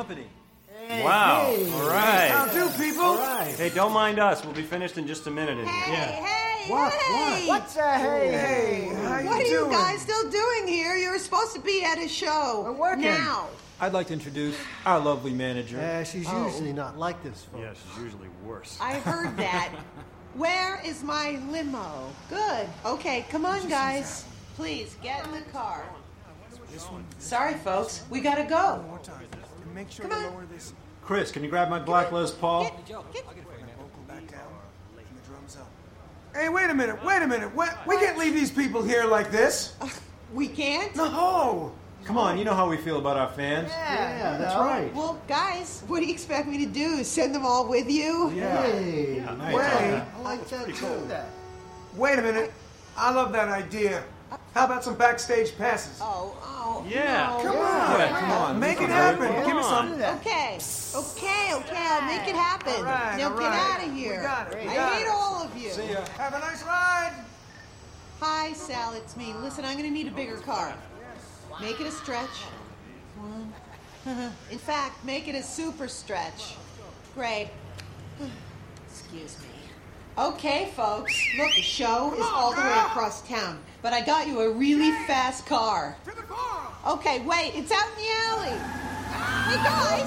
company. Wow. Hey. All right. How do, people? All right. Hey, don't mind us. We'll be finished in just a minute in here. Hey, What? hey! What's hey? Hey, how you What are doing? you guys still doing here? You're supposed to be at a show. We're working. Now. I'd like to introduce our lovely manager. Yeah, she's Oh. usually not like this, folks. Yeah, she's usually worse. I heard that. Where is my limo? Good. Okay, come on, guys. Please, get in the car. Sorry, folks. We gotta go. One more time. And make sure Come to on. lower this Chris, can you grab my black Les Paul? Get. vocal back down and the drums up. Hey, wait a minute. We can't leave these people here like this. We can't? No. Come on, you know how we feel about our fans. Yeah, that's right. Well, guys, what do you expect me to do? Send them all with you? Hey, nice. Wait. I like that too. Wait a minute. I love that idea. How about some backstage passes? Oh. Yeah. no. Come on. Yeah, come on. Make it Come happen. on. Give me some. Okay, I'll make it happen. All right, Now all get right. out of here. We got it, we I got hate it. all of you. See ya. Have a nice ride. Hi, Sal, it's me. Listen, I'm gonna need a bigger car. Make it a stretch. One. In fact, make it a super stretch. Great. Excuse me. Okay, folks. Look, the show is all the way across town, but I got you a really fast car. To the car. Okay, wait, it's out in the alley. Hey, guys!